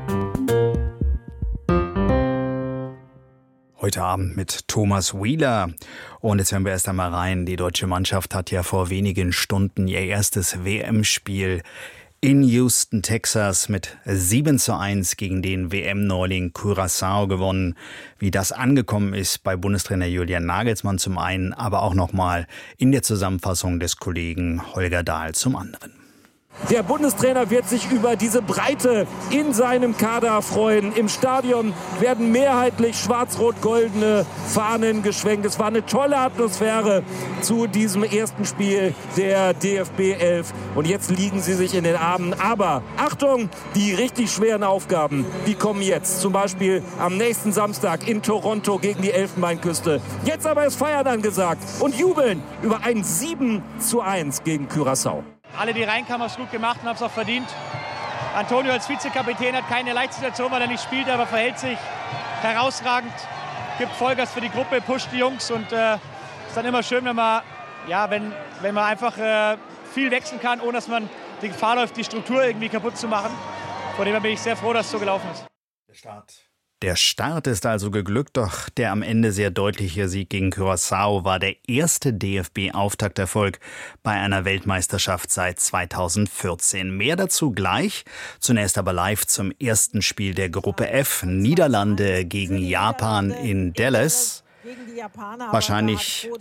Heute Abend mit Thomas Wheeler. Und jetzt hören wir erst einmal rein. Die deutsche Mannschaft hat ja vor wenigen Stunden ihr erstes W M-Spiel in Houston, Texas mit sieben zu eins gegen den W M-Neuling Curaçao gewonnen. Wie das angekommen ist bei Bundestrainer Julian Nagelsmann zum einen, aber auch nochmal in der Zusammenfassung des Kollegen Holger Dahl zum anderen. Der Bundestrainer wird sich über diese Breite in seinem Kader freuen. Im Stadion werden mehrheitlich schwarz-rot-goldene Fahnen geschwenkt. Es war eine tolle Atmosphäre zu diesem ersten Spiel der D F B elf. Und jetzt liegen sie sich in den Armen. Aber Achtung, die richtig schweren Aufgaben, die kommen jetzt. Zum Beispiel am nächsten Samstag in Toronto gegen die Elfenbeinküste. Jetzt aber ist Feiern angesagt und jubeln über ein sieben zu eins gegen Curaçao. Alle, die reinkamen, haben es gut gemacht und haben es auch verdient. Antonio als Vizekapitän hat keine leichte Situation, weil er nicht spielt, aber verhält sich herausragend, gibt Vollgas für die Gruppe, pusht die Jungs und äh, ist dann immer schön, wenn man, ja, wenn, wenn man einfach äh, viel wechseln kann, ohne dass man die Gefahr läuft, die Struktur irgendwie kaputt zu machen. Von dem her bin ich sehr froh, dass es so gelaufen ist. Der Start. Der Start ist also geglückt, doch der am Ende sehr deutliche Sieg gegen Curaçao war der erste D F B-Auftakterfolg bei einer Weltmeisterschaft seit zweitausendvierzehn. Mehr dazu gleich. Zunächst aber live zum ersten Spiel der Gruppe F. Niederlande gegen Japan in Dallas. Wahrscheinlich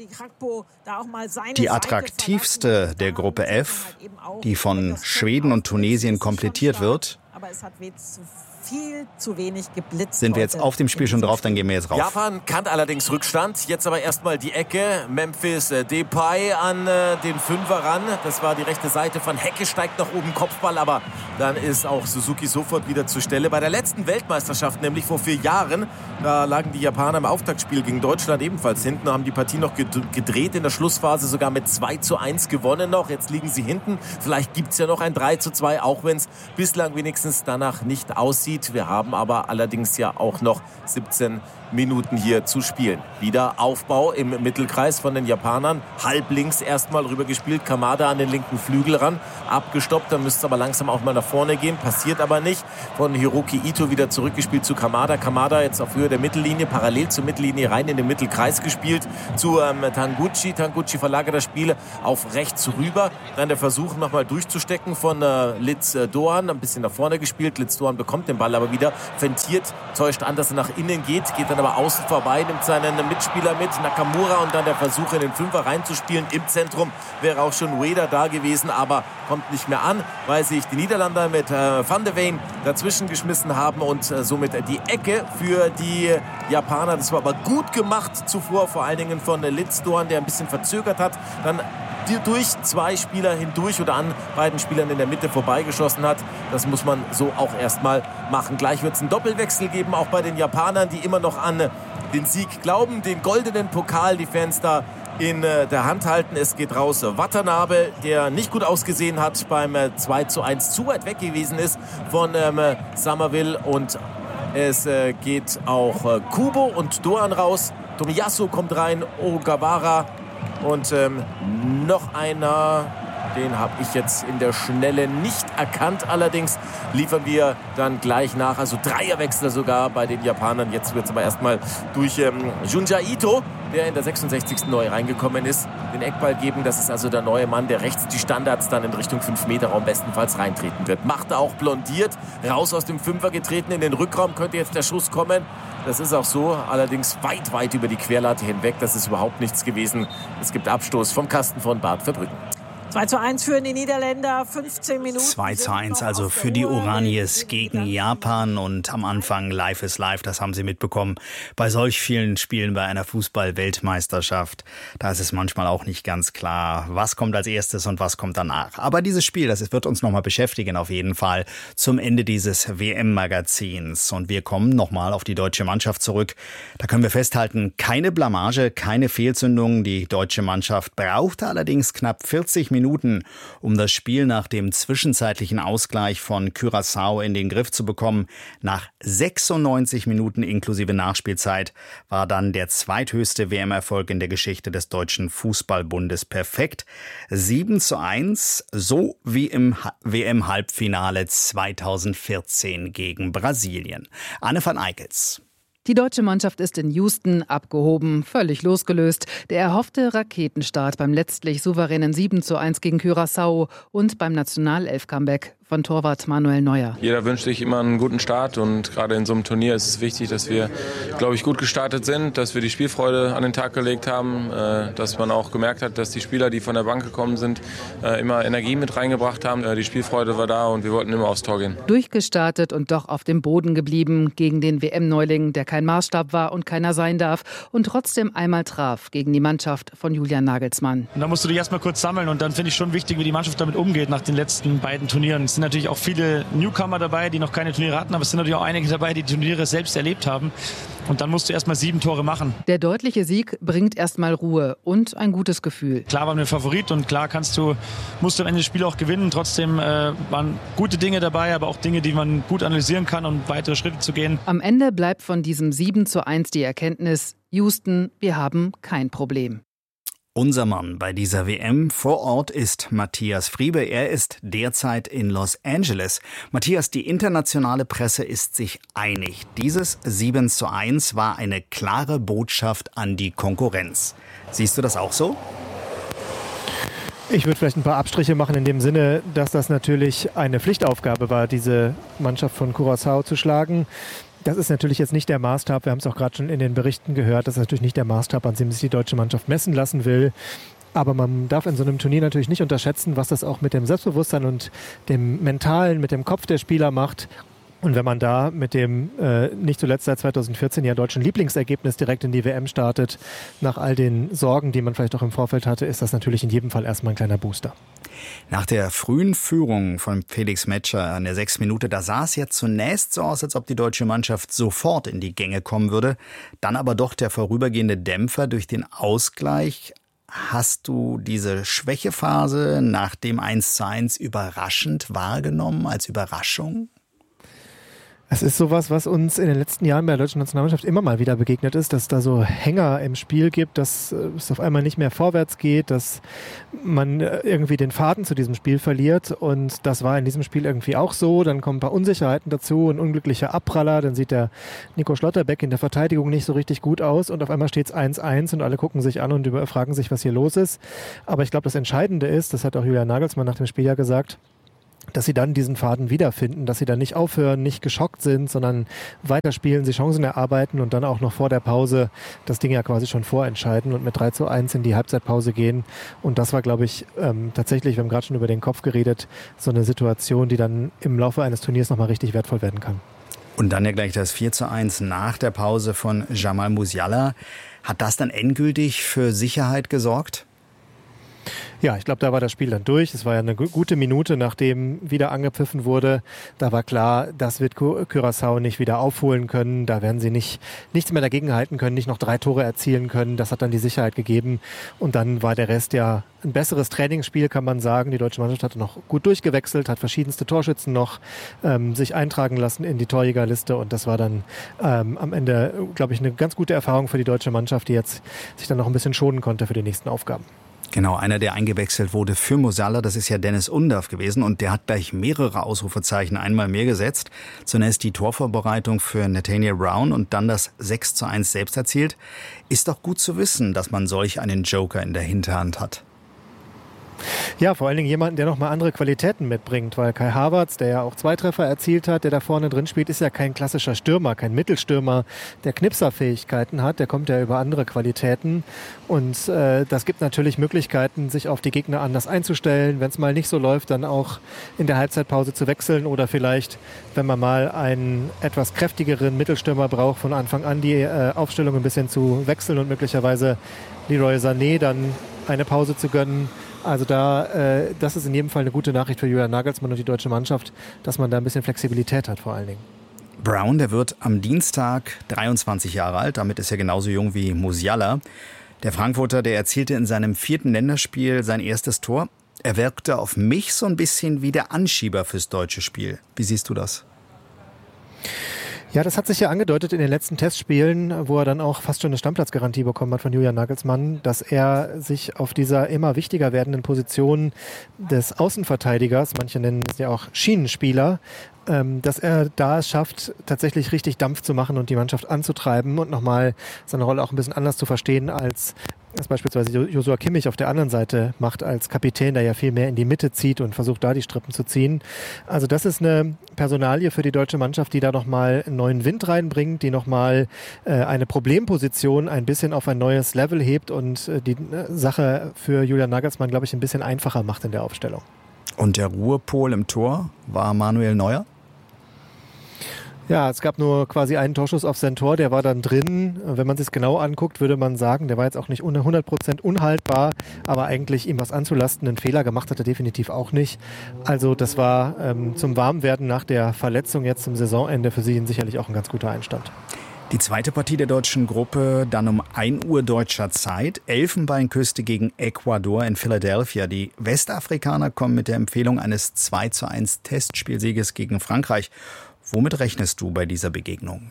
die attraktivste der Gruppe F, die von Schweden und Tunesien komplettiert wird. Viel zu wenig geblitzt. Sind wir jetzt auf dem Spiel schon drauf, dann gehen wir jetzt rauf. Japan kann allerdings Rückstand. Jetzt aber erstmal die Ecke. Memphis Depay an äh, den Fünfer ran. Das war die rechte Seite von Hecke, steigt nach oben, Kopfball. Aber dann ist auch Suzuki sofort wieder zur Stelle. Bei der letzten Weltmeisterschaft, nämlich vor vier Jahren, da lagen die Japaner im Auftaktspiel gegen Deutschland ebenfalls hinten. Haben die Partie noch gedreht, in der Schlussphase sogar mit zwei zu eins gewonnen noch. Jetzt liegen sie hinten. Vielleicht gibt es ja noch ein drei zu zwei, auch wenn es bislang wenigstens danach nicht aussieht. Wir haben aber allerdings ja auch noch siebzehn Minuten hier zu spielen. Wieder Aufbau im Mittelkreis von den Japanern. Halb links erstmal rübergespielt. Kamada an den linken Flügel ran. Abgestoppt, dann müsste es aber langsam auch mal nach vorne gehen. Passiert aber nicht. Von Hiroki Ito wieder zurückgespielt zu Kamada. Kamada jetzt auf Höhe der Mittellinie, parallel zur Mittellinie rein in den Mittelkreis gespielt. Zu ähm, Tanguchi. Tanguchi verlagert das Spiel auf rechts rüber. Dann der Versuch nochmal durchzustecken von äh, Litz äh, Doan. Ein bisschen nach vorne gespielt. Litz Doan bekommt den Ball aber wieder. Fentiert, täuscht an, dass er nach innen geht. Geht dann aber außen vorbei, nimmt seinen Mitspieler mit, Nakamura, und dann der Versuch in den Fünfer reinzuspielen. Im Zentrum wäre auch schon Ueda da gewesen, aber kommt nicht mehr an, weil sich die Niederländer mit äh, Van de Ven dazwischen geschmissen haben und äh, somit die Ecke für die Japaner. Das war aber gut gemacht zuvor, vor allen Dingen von äh, Litz Doan, der ein bisschen verzögert hat, dann durch zwei Spieler hindurch oder an beiden Spielern in der Mitte vorbeigeschossen hat. Das muss man so auch erstmal machen. Gleich wird es einen Doppelwechsel geben, auch bei den Japanern, die immer noch an den Sieg glauben, den goldenen Pokal, die Fans da in der Hand halten. Es geht raus Watanabe, der nicht gut ausgesehen hat beim zwei zu eins, zu weit weg gewesen ist von ähm, Somerville, und es äh, geht auch äh, Kubo und Doan raus. Tomiyasu kommt rein, Ogawara und ähm, noch einer, den habe ich jetzt in der Schnelle nicht erkannt. Allerdings liefern wir dann gleich nach. Also Dreierwechsel sogar bei den Japanern. Jetzt wird es aber erstmal durch ähm, Junja Ito, der in der sechsundsechzigsten neu reingekommen ist, den Eckball geben. Das ist also der neue Mann, der rechts die Standards dann in Richtung fünf Meter Raum bestenfalls reintreten wird. Macht er auch blondiert, raus aus dem Fünfer getreten. In den Rückraum könnte jetzt der Schuss kommen. Das ist auch so, allerdings weit, weit über die Querlatte hinweg. Das ist überhaupt nichts gewesen. Es gibt Abstoß vom Kasten von Bad Verbrücken. zwei zu eins führen die Niederländer, fünfzehn Minuten. zwei zu eins also für die Oraniers gegen Japan und am Anfang Life is Life, das haben Sie mitbekommen. Bei solch vielen Spielen bei einer Fußball-Weltmeisterschaft, da ist es manchmal auch nicht ganz klar, was kommt als erstes und was kommt danach. Aber dieses Spiel, das wird uns nochmal beschäftigen auf jeden Fall zum Ende dieses W M-Magazins. Und wir kommen nochmal auf die deutsche Mannschaft zurück. Da können wir festhalten, keine Blamage, keine Fehlzündung. Die deutsche Mannschaft brauchte allerdings knapp vierzig Minuten Minuten, um das Spiel nach dem zwischenzeitlichen Ausgleich von Curaçao in den Griff zu bekommen. Nach sechsundneunzig Minuten inklusive Nachspielzeit war dann der zweithöchste W M-Erfolg in der Geschichte des Deutschen Fußballbundes perfekt. sieben zu eins, so wie im W M-Halbfinale zweitausendvierzehn gegen Brasilien. Anne van Eickels. Die deutsche Mannschaft ist in Houston abgehoben, völlig losgelöst. Der erhoffte Raketenstart beim letztlich souveränen sieben zu eins gegen Curaçao und beim Nationalelf-Comeback von Torwart Manuel Neuer. Jeder wünscht sich immer einen guten Start und gerade in so einem Turnier ist es wichtig, dass wir, glaube ich, gut gestartet sind, dass wir die Spielfreude an den Tag gelegt haben, dass man auch gemerkt hat, dass die Spieler, die von der Bank gekommen sind, immer Energie mit reingebracht haben. Die Spielfreude war da und wir wollten immer aufs Tor gehen. Durchgestartet und doch auf dem Boden geblieben gegen den W M-Neuling, der kein Maßstab war und keiner sein darf und trotzdem einmal traf gegen die Mannschaft von Julian Nagelsmann. Und da musst du dich erstmal kurz sammeln und dann finde ich schon wichtig, wie die Mannschaft damit umgeht nach den letzten beiden Turnieren. Es sind natürlich auch viele Newcomer dabei, die noch keine Turniere hatten, aber es sind natürlich auch einige dabei, die Turniere selbst erlebt haben. Und dann musst du erstmal sieben Tore machen. Der deutliche Sieg bringt erstmal Ruhe und ein gutes Gefühl. Klar waren wir Favorit und klar kannst du, musst du am Ende das Spiel auch gewinnen. Trotzdem äh, waren gute Dinge dabei, aber auch Dinge, die man gut analysieren kann, um weitere Schritte zu gehen. Am Ende bleibt von diesem sieben zu eins die Erkenntnis: Houston, wir haben kein Problem. Unser Mann bei dieser W M vor Ort ist Matthias Friebe. Er ist derzeit in Los Angeles. Matthias, die internationale Presse ist sich einig. Dieses sieben zu eins war eine klare Botschaft an die Konkurrenz. Siehst du das auch so? Ich würde vielleicht ein paar Abstriche machen in dem Sinne, dass das natürlich eine Pflichtaufgabe war, diese Mannschaft von Curaçao zu schlagen. Das ist natürlich jetzt nicht der Maßstab, wir haben es auch gerade schon in den Berichten gehört, das ist natürlich nicht der Maßstab, an dem sich die deutsche Mannschaft messen lassen will. Aber man darf in so einem Turnier natürlich nicht unterschätzen, was das auch mit dem Selbstbewusstsein und dem Mentalen, mit dem Kopf der Spieler macht. Und wenn man da mit dem äh, nicht zuletzt seit zweitausendvierzehn ja deutschen Lieblingsergebnis direkt in die W M startet, nach all den Sorgen, die man vielleicht auch im Vorfeld hatte, ist das natürlich in jedem Fall erstmal ein kleiner Booster. Nach der frühen Führung von Felix Metscher an der sechsten Minute, da sah es ja zunächst so aus, als ob die deutsche Mannschaft sofort in die Gänge kommen würde. Dann aber doch der vorübergehende Dämpfer durch den Ausgleich. Hast du diese Schwächephase nach dem eins zu eins überraschend wahrgenommen, als Überraschung? Es ist sowas, was uns in den letzten Jahren bei der deutschen Nationalmannschaft immer mal wieder begegnet ist, dass es da so Hänger im Spiel gibt, dass es auf einmal nicht mehr vorwärts geht, dass man irgendwie den Faden zu diesem Spiel verliert. Und das war in diesem Spiel irgendwie auch so. Dann kommen ein paar Unsicherheiten dazu, ein unglücklicher Abpraller. Dann sieht der Nico Schlotterbeck in der Verteidigung nicht so richtig gut aus. Und auf einmal steht es eins eins und alle gucken sich an und fragen sich, was hier los ist. Aber ich glaube, das Entscheidende ist, das hat auch Julian Nagelsmann nach dem Spiel ja gesagt, dass sie dann diesen Faden wiederfinden, dass sie dann nicht aufhören, nicht geschockt sind, sondern weiterspielen, sie Chancen erarbeiten und dann auch noch vor der Pause das Ding ja quasi schon vorentscheiden und mit drei zu eins in die Halbzeitpause gehen. Und das war, glaube ich, ähm, tatsächlich, wir haben gerade schon über den Kopf geredet, so eine Situation, die dann im Laufe eines Turniers nochmal richtig wertvoll werden kann. Und dann ja gleich das vier zu eins nach der Pause von Jamal Musiala. Hat das dann endgültig für Sicherheit gesorgt? Ja, ich glaube, da war das Spiel dann durch. Es war ja eine gute Minute, nachdem wieder angepfiffen wurde. Da war klar, das wird Curaçao nicht wieder aufholen können. Da werden sie nicht nichts mehr dagegen halten können, nicht noch drei Tore erzielen können. Das hat dann die Sicherheit gegeben. Und dann war der Rest ja ein besseres Trainingsspiel, kann man sagen. Die deutsche Mannschaft hatte noch gut durchgewechselt, hat verschiedenste Torschützen noch ähm, sich eintragen lassen in die Torjägerliste. Und das war dann ähm, am Ende, glaube ich, eine ganz gute Erfahrung für die deutsche Mannschaft, die jetzt sich dann noch ein bisschen schonen konnte für die nächsten Aufgaben. Genau, einer, der eingewechselt wurde für Musiala, das ist ja Dennis Undav gewesen und der hat gleich mehrere Ausrufezeichen einmal mehr gesetzt. Zunächst die Torvorbereitung für Nathaniel Brown und dann das sechs zu eins selbst erzielt. Ist doch gut zu wissen, dass man solch einen Joker in der Hinterhand hat. Ja, vor allen Dingen jemanden, der nochmal andere Qualitäten mitbringt, weil Kai Havertz, der ja auch zwei Treffer erzielt hat, der da vorne drin spielt, ist ja kein klassischer Stürmer, kein Mittelstürmer, der Knipserfähigkeiten hat, der kommt ja über andere Qualitäten und äh, das gibt natürlich Möglichkeiten, sich auf die Gegner anders einzustellen, wenn es mal nicht so läuft, dann auch in der Halbzeitpause zu wechseln oder vielleicht, wenn man mal einen etwas kräftigeren Mittelstürmer braucht, von Anfang an die äh, Aufstellung ein bisschen zu wechseln und möglicherweise Leroy Sané dann eine Pause zu gönnen. Also da, äh, das ist in jedem Fall eine gute Nachricht für Julian Nagelsmann und die deutsche Mannschaft, dass man da ein bisschen Flexibilität hat vor allen Dingen. Brown, der wird am Dienstag dreiundzwanzig Jahre alt, damit ist er genauso jung wie Musiala. Der Frankfurter, der erzielte in seinem vierten Länderspiel sein erstes Tor. Er wirkte auf mich so ein bisschen wie der Anschieber fürs deutsche Spiel. Wie siehst du das? Ja, das hat sich ja angedeutet in den letzten Testspielen, wo er dann auch fast schon eine Stammplatzgarantie bekommen hat von Julian Nagelsmann, dass er sich auf dieser immer wichtiger werdenden Position des Außenverteidigers, manche nennen es ja auch Schienenspieler, dass er da es schafft, tatsächlich richtig Dampf zu machen und die Mannschaft anzutreiben und nochmal seine Rolle auch ein bisschen anders zu verstehen, als das beispielsweise Joshua Kimmich auf der anderen Seite macht als Kapitän, der ja viel mehr in die Mitte zieht und versucht, da die Strippen zu ziehen. Also das ist eine Personalie für die deutsche Mannschaft, die da nochmal einen neuen Wind reinbringt, die nochmal äh, eine Problemposition ein bisschen auf ein neues Level hebt und äh, die äh, Sache für Julian Nagelsmann, glaube ich, ein bisschen einfacher macht in der Aufstellung. Und der Ruhepol im Tor war Manuel Neuer? Ja, es gab nur quasi einen Torschuss auf sein Tor, der war dann drin. Wenn man sich es genau anguckt, würde man sagen, der war jetzt auch nicht hundert Prozent unhaltbar, aber eigentlich ihm was anzulasten, einen Fehler gemacht hat er definitiv auch nicht. Also das war ähm, zum Warmwerden nach der Verletzung jetzt zum Saisonende für sie sicherlich auch ein ganz guter Einstand. Die zweite Partie der deutschen Gruppe dann um ein Uhr deutscher Zeit. Elfenbeinküste gegen Ecuador in Philadelphia. Die Westafrikaner kommen mit der Empfehlung eines zwei zu eins Testspielsieges gegen Frankreich. Womit rechnest du bei dieser Begegnung?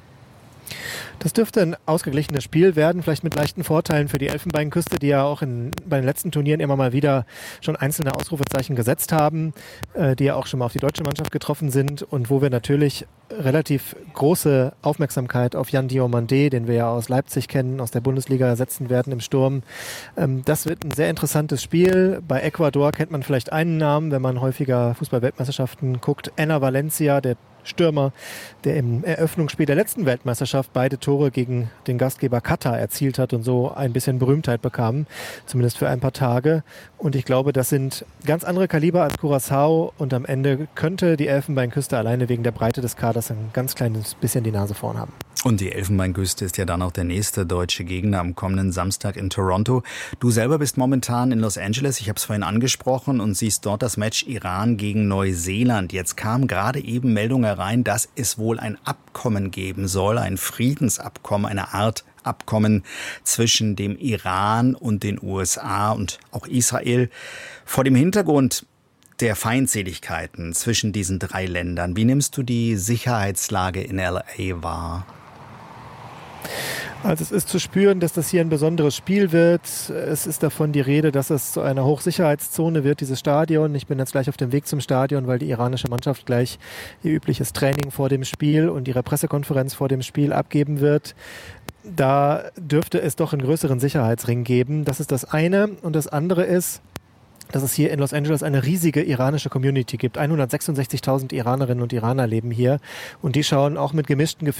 Das dürfte ein ausgeglichenes Spiel werden, vielleicht mit leichten Vorteilen für die Elfenbeinküste, die ja auch in, bei den letzten Turnieren immer mal wieder schon einzelne Ausrufezeichen gesetzt haben, äh, die ja auch schon mal auf die deutsche Mannschaft getroffen sind und wo wir natürlich relativ große Aufmerksamkeit auf Jan Diomandé, den wir ja aus Leipzig kennen, aus der Bundesliga setzen werden im Sturm. Ähm, das wird ein sehr interessantes Spiel. Bei Ecuador kennt man vielleicht einen Namen, wenn man häufiger Fußball-Weltmeisterschaften guckt. Enner Valencia, der Stürmer, der im Eröffnungsspiel der letzten Weltmeisterschaft beide Tore gegen den Gastgeber Katar erzielt hat und so ein bisschen Berühmtheit bekam, zumindest für ein paar Tage. Und ich glaube, das sind ganz andere Kaliber als Curaçao und am Ende könnte die Elfenbeinküste alleine wegen der Breite des Kaders ein ganz kleines bisschen die Nase vorn haben. Und die Elfenbeinküste ist ja dann auch der nächste deutsche Gegner am kommenden Samstag in Toronto. Du selber bist momentan in Los Angeles, ich habe es vorhin angesprochen, und siehst dort das Match Iran gegen Neuseeland. Jetzt kam gerade eben Meldung herein, dass es wohl ein Abkommen geben soll, ein Friedensabkommen, eine Art Abkommen zwischen dem Iran und den U S A und auch Israel. Vor dem Hintergrund der Feindseligkeiten zwischen diesen drei Ländern, wie nimmst du die Sicherheitslage in L A wahr? Also es ist zu spüren, dass das hier ein besonderes Spiel wird. Es ist davon die Rede, dass es zu einer Hochsicherheitszone wird, dieses Stadion. Ich bin jetzt gleich auf dem Weg zum Stadion, weil die iranische Mannschaft gleich ihr übliches Training vor dem Spiel und ihre Pressekonferenz vor dem Spiel abgeben wird. Da dürfte es doch einen größeren Sicherheitsring geben. Das ist das eine. Und das andere ist, dass es hier in Los Angeles eine riesige iranische Community gibt. hundertsechsundsechzigtausend Iranerinnen und Iraner leben hier und die schauen auch mit gemischten Gefühlen